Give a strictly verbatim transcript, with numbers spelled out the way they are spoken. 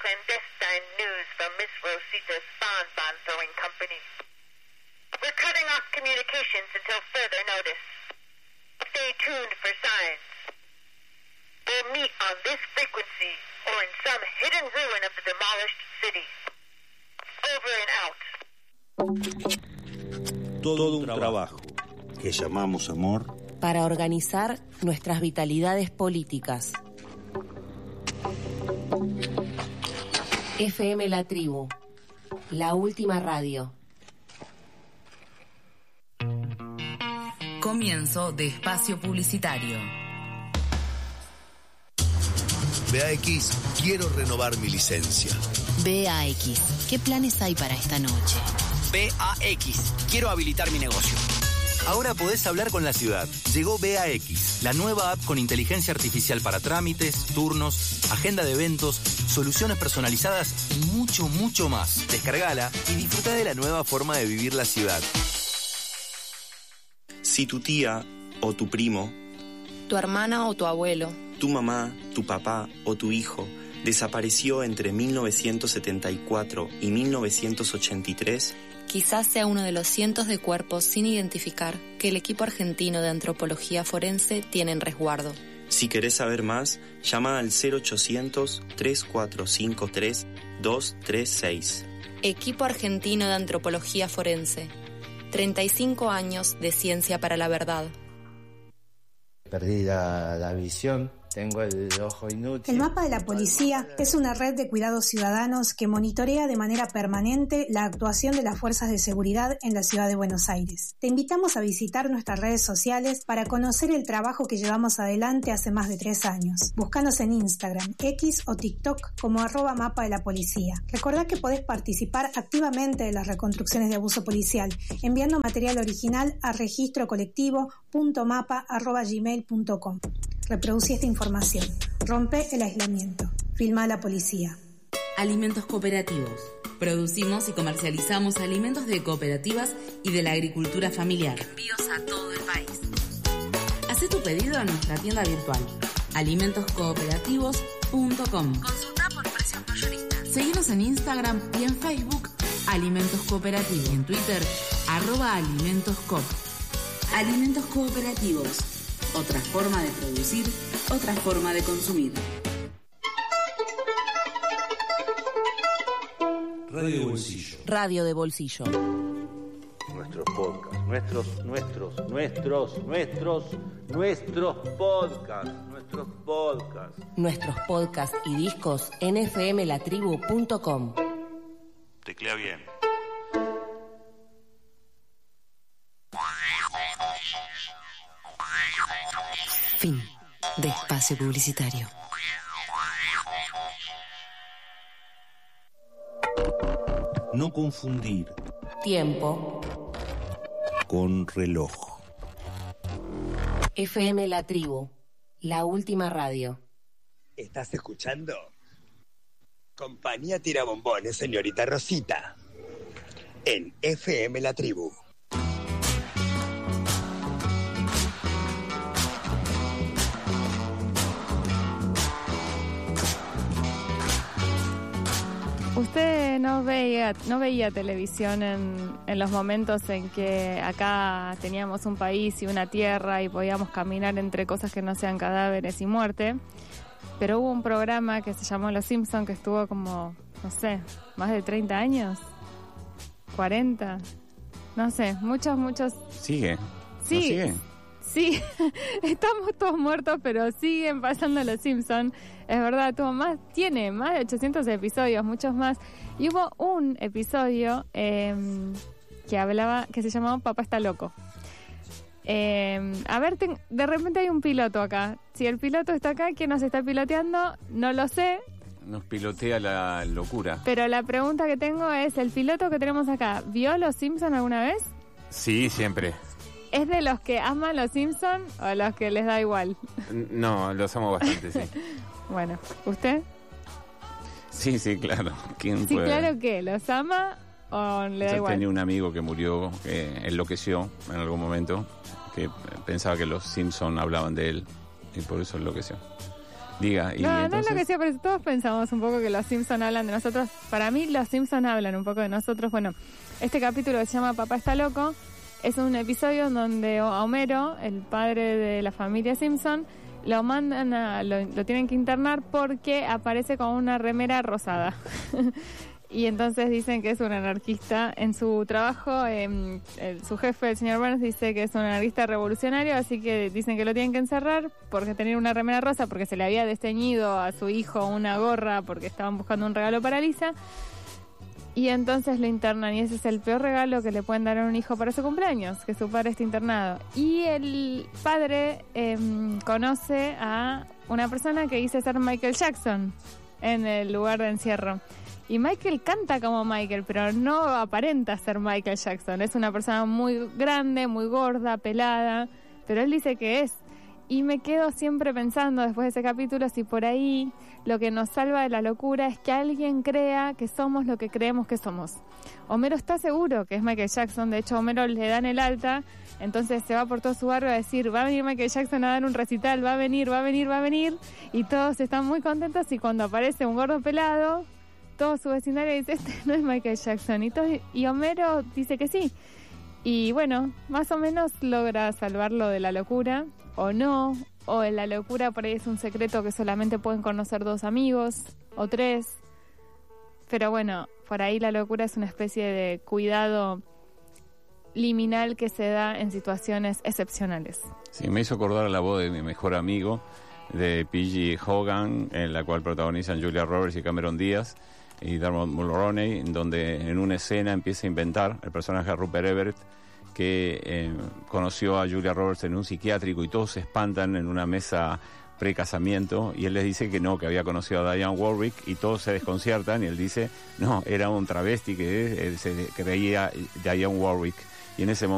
clandestine news from Miss Rosita's bonbon throwing company. We're cutting off communications until further notice. Stay tuned for signs. We'll meet on this frequency or in some hidden ruin of the demolished city. Over and out. Todo un trabajo que llamamos amor para organizar nuestras vitalidades políticas. F M La Tribu, la última radio. Comienzo de espacio publicitario. B A X, quiero renovar mi licencia. B A X, ¿qué planes hay para esta noche? B A X, quiero habilitar mi negocio. Ahora podés hablar con la ciudad. Llegó B A X, la nueva app con inteligencia artificial para trámites, turnos, agenda de eventos, soluciones personalizadas y mucho, mucho más. Descargala y disfruta de la nueva forma de vivir la ciudad. Si tu tía o tu primo, tu hermana o tu abuelo, tu mamá, tu papá o tu hijo desapareció entre mil novecientos setenta y cuatro y mil novecientos ochenta y tres, quizás sea uno de los cientos de cuerpos sin identificar que el equipo argentino de antropología forense tiene en resguardo. Si querés saber más, llama al cero ochocientos, tres cuatro cinco tres, dos tres seis. Equipo argentino de antropología forense. treinta y cinco años de ciencia para la verdad. Perdí la, la visión. Tengo el ojo inútil. El mapa de la policía es una red de cuidados ciudadanos que monitorea de manera permanente la actuación de las fuerzas de seguridad en la ciudad de Buenos Aires. Te invitamos a visitar nuestras redes sociales para conocer el trabajo que llevamos adelante hace más de tres años. Búscanos en Instagram, X o TikTok como arroba mapa de la policía. Recordá que podés participar activamente de las reconstrucciones de abuso policial enviando material original a registro colectivo punto mapa arroba gmail punto com. Reproducí esta información. Rompe el aislamiento. Filma a la policía. Alimentos cooperativos. Producimos y comercializamos alimentos de cooperativas y de la agricultura familiar. Envíos a todo el país. Hacé tu pedido en nuestra tienda virtual alimentos cooperativos punto com. Consulta por precios mayoristas. Seguinos en Instagram y en Facebook Alimentos Cooperativos. Y en Twitter arroba alimentoscoop. Alimentos cooperativos. Otra forma de producir, otra forma de consumir. Radio de Bolsillo. Radio de Bolsillo. Nuestros podcasts, nuestros, nuestros, nuestros, nuestros, nuestros podcasts, nuestros podcasts. Nuestros podcasts y discos en f m la tribu punto com. Teclea bien. Fin de espacio publicitario. No confundir tiempo con reloj. F M La Tribu, la última radio. ¿Estás escuchando? Compañía Tirabombones, señorita Rosita. En F M La Tribu. Usted no veía, no veía televisión en, en los momentos en que acá teníamos un país y una tierra y podíamos caminar entre cosas que no sean cadáveres y muerte, pero hubo un programa que se llamó Los Simpson que estuvo como, no sé, más de treinta años, cuarenta, no sé, muchos, muchos... ¿Sigue? Sí, ¿No sigue? Sí, estamos todos muertos, pero siguen pasando Los Simpson. Es verdad, tuvo más, tiene más de ochocientos episodios, muchos más. Y hubo un episodio eh, que hablaba, que se llamaba Papá está loco. Eh, a ver, ten, de repente hay un piloto acá. Si el piloto está acá, ¿quién nos está piloteando? No lo sé. Nos pilotea la locura. Pero la pregunta que tengo es, ¿el piloto que tenemos acá, vio Los Simpson alguna vez? Sí, siempre. ¿Es de los que aman Los Simpson o los que les da igual? No, los amo bastante, sí. Bueno, ¿usted? Sí, sí, claro. ¿Quién sí, puede? claro que ¿los ama o le da Yo igual? tenía un amigo que murió, que enloqueció en algún momento, que pensaba que los Simpson hablaban de él y por eso enloqueció. Diga. Y no, entonces... no es lo que decía, pero todos pensamos un poco que los Simpson hablan de nosotros. Para mí los Simpson hablan un poco de nosotros. Bueno, este capítulo que se llama Papá está loco es un episodio en donde a Homero, el padre de la familia Simpson, lo mandan a, lo, lo tienen que internar porque aparece con una remera rosada. Y entonces dicen que es un anarquista. En su trabajo, eh, el, su jefe, el señor Burns, dice que es un anarquista revolucionario, así que dicen que lo tienen que encerrar porque tenía una remera rosa, porque se le había desteñido a su hijo una gorra porque estaban buscando un regalo para Lisa. Y entonces lo internan, y ese es el peor regalo que le pueden dar a un hijo para su cumpleaños, que su padre esté internado. Y el padre eh, conoce a una persona que dice ser Michael Jackson en el lugar de encierro. Y Michael canta como Michael, pero no aparenta ser Michael Jackson. Es una persona muy grande, muy gorda, pelada, pero él dice que es. Y me quedo siempre pensando, después de ese capítulo, si por ahí lo que nos salva de la locura es que alguien crea que somos lo que creemos que somos. Homero está seguro que es Michael Jackson. De hecho, a Homero le dan el alta, entonces se va por todo su barrio a decir, va a venir Michael Jackson a dar un recital, va a venir, va a venir, va a venir. Y todos están muy contentos, y cuando aparece un gordo pelado, todo su vecindario dice, este no es Michael Jackson. Y, todo, y Homero dice que sí. Y bueno, más o menos logra salvarlo de la locura, o no, o en la locura por ahí es un secreto que solamente pueden conocer dos amigos, o tres. Pero bueno, por ahí la locura es una especie de cuidado liminal que se da en situaciones excepcionales. Sí, me hizo acordar la voz de mi mejor amigo, de P G Hogan, en la cual protagonizan Julia Roberts y Cameron Díaz, y Dermot Mulroney, donde en una escena empieza a inventar el personaje de Rupert Everett, que eh, conoció a Julia Roberts en un psiquiátrico, y todos se espantan en una mesa pre-casamiento, y él les dice que no, que había conocido a Dionne Warwick, y todos se desconciertan, y él dice, no, era un travesti que él se creía Dionne Warwick, y en ese momento